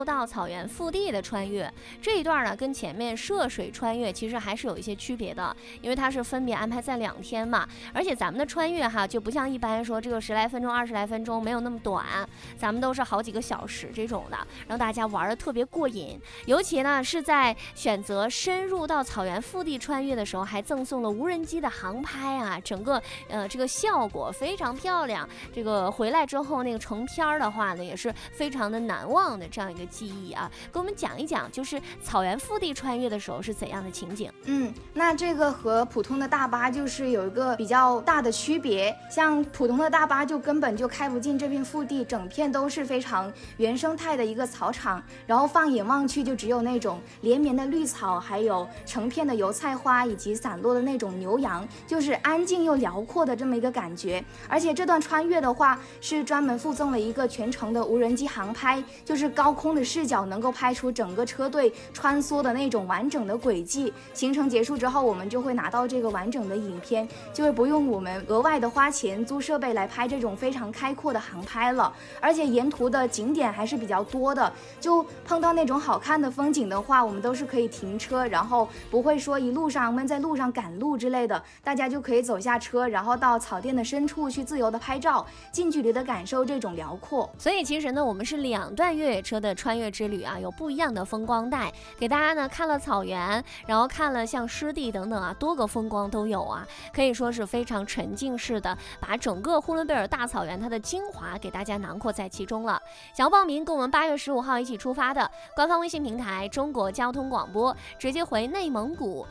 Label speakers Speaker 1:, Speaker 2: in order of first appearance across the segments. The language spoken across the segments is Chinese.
Speaker 1: 到草原腹地的穿越这一段呢，跟前面涉水穿越其实还是有一些区别的，因为它是分别安排在2天嘛，而且咱们的穿越哈就不像一般说这个10来分钟、20来分钟没有那么短，咱们都是好几个小时这种的，让大家玩的特别过瘾。尤其呢是在选择深入到草原腹地穿越的时候，还赠送了无人机的航拍啊，整个这个效果非常漂亮。这个回来之后那个成片的话呢，也是非常的难忘的这样一个记忆啊，给我们讲一讲，就是草原腹地穿越的时候是怎样的情景？
Speaker 2: 那这个和普通的大巴就是有一个比较大的区别，像普通的大巴就根本就开不进这片腹地，整片都是非常原生态的一个草场，然后放眼望去就只有那种连绵的绿草，还有成片的油菜花以及散落的那种牛羊，就是安静又辽阔的这么一个感觉。而且这段穿越的话是专门附赠了一个全程的无人机航拍，就是高空的视角能够拍出整个车队穿梭的那种完整的轨迹。行程结束之后，我们就会拿到这个完整的影片，就是不用我们额外的花钱租设备来拍这种非常开阔的航拍了。而且沿途的景点还是比较多的，就碰到那种好看的风景的话，我们都是可以停车，然后不会说一路上闷在路上赶路之类的，大家就可以走下车，然后到草甸的深处去自由的拍照，近距离的感受这种辽阔。
Speaker 1: 所以其实呢，我们是2段越野车的穿越之旅啊，有不一样的风光带，给大家呢看了草原，然后看了像湿地等等啊，多个风光都有啊，可以说是非常沉浸式的，把整个呼伦贝尔大草原它的精华给大家囊括在其中了。想要报名跟我们8月15号一起出发的，官方微信平台中国交通广播，直接回内蒙古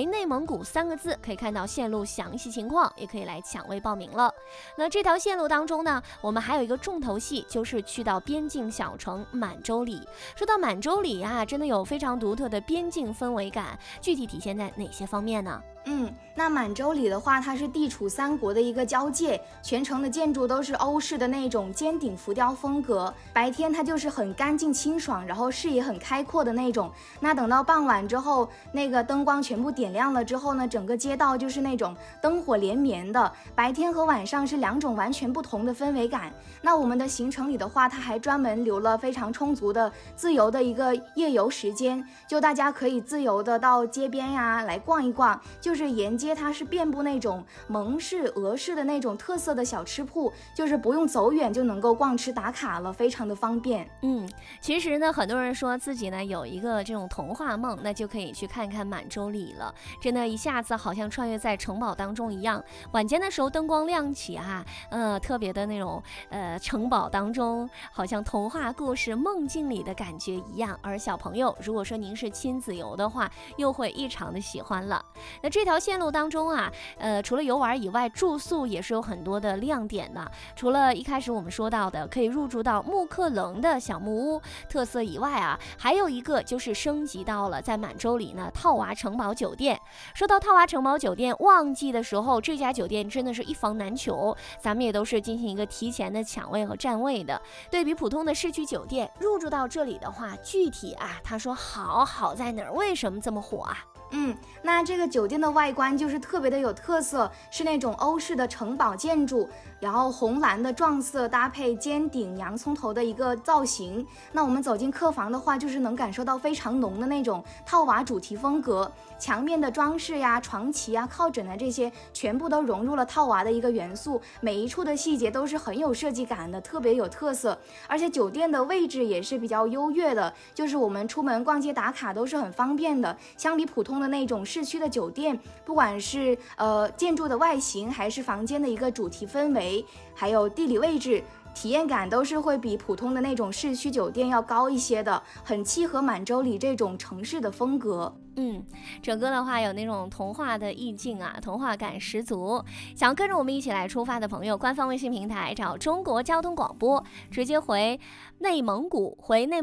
Speaker 1: 3个字，可以看到线路详细情况，也可以来抢位报名了。那这条线路当中呢，我们还有一个重头戏，就是去到边境小城满洲里。说到满洲里啊，真的有非常独特的边境氛围感，具体体现在哪些方面呢？
Speaker 2: 那满洲里的话，它是地处3国的一个交界，全城的建筑都是欧式的那种尖顶浮雕风格。白天它就是很干净清爽，然后视野很开阔的那种。那等到傍晚之后，那个灯光全部点亮了之后呢，整个街道就是那种灯火连绵的，白天和晚上是2种完全不同的氛围感。那我们的行程里的话，它还专门留了非常充足的自由的一个夜游时间，就大家可以自由的到街边呀来逛一逛，就是沿街它是遍布那种蒙式、俄式的那种特色的小吃铺，就是不用走远就能够逛吃打卡了，非常的方便。
Speaker 1: 其实呢，很多人说自己呢有一个这种童话梦，那就可以去看看满洲里了。真的，一下子好像穿越在城堡当中一样。晚间的时候灯光亮起啊，特别的那种城堡当中好像童话故事梦境里的感觉一样。而小朋友如果说您是亲子游的话，又会异常的喜欢了。那这条线路当中啊，除了游玩以外，住宿也是有很多的亮点的。除了一开始我们说到的可以入住到木克棱的小木屋特色以外啊，还有一个就是升级到了在满洲里呢套娃城堡酒店。说到套娃城堡酒店，旺季的时候这家酒店真的是一房难求，咱们也都是进行一个提前的抢位和占位的。对比普通的市区酒店，入住到这里的话，具体啊他说好在哪儿？为什么这么火啊？
Speaker 2: 那这个酒店的外观就是特别的有特色，是那种欧式的城堡建筑，然后红蓝的撞色搭配尖顶洋葱头的一个造型。那我们走进客房的话，就是能感受到非常浓的那种套娃主题风格，墙面的装饰呀、床旗啊、靠枕啊，这些全部都融入了套娃的一个元素，每一处的细节都是很有设计感的，特别有特色。而且酒店的位置也是比较优越的，就是我们出门逛街打卡都是很方便的。相比普通的那种市区的酒店，不管是建筑的外形，还是房间的一个主题氛围，还有地理位置，体验感都是会比普通的那种市区酒店要高一些的，很契合满洲里这种城市的风格。
Speaker 1: 整个的话有那种童话的意境啊，童话感十足。想要跟着我们一起来出发的朋友，官方微信平台找中国交通广播，直接回内蒙古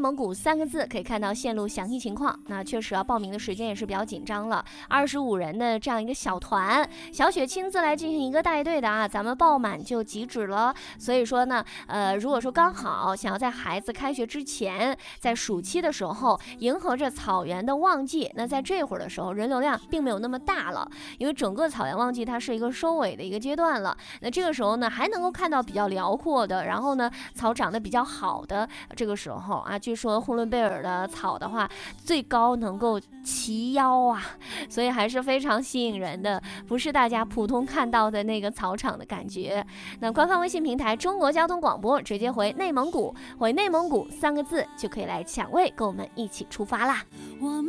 Speaker 1: 3个字，可以看到线路详细情况。那确实报名的时间也是比较紧张了，25人的这样一个小团，小雪亲自来进行一个带队的啊，咱们报满就截止了。所以说呢，如果说刚好想要在孩子开学之前，在暑期的时候迎合着草原的旺季，那在在这会儿的时候人流量并没有那么大了，因为整个草原旺季它是一个收尾的一个阶段了。那这个时候呢还能够看到比较辽阔的，然后呢草长得比较好的这个时候啊，据说呼伦贝尔的草的话最高能够齐腰啊，所以还是非常吸引人的，不是大家普通看到的那个草场的感觉。那官方微信平台中国交通广播，直接回内蒙古，回内蒙古3个字就可以来抢位，跟我们一起出发啦。
Speaker 3: 我们